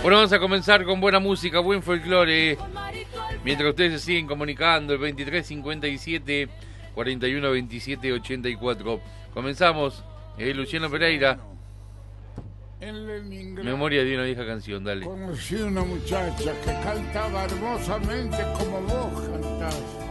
Bueno, vamos a comenzar con buena música, buen folclore. Mientras ustedes se siguen comunicando, el 2357 41 27 84. Comenzamos. Luciano Pereira. En Leningrado. Memoria de una vieja canción, dale. Conocí una muchacha que cantaba hermosamente como vos cantás.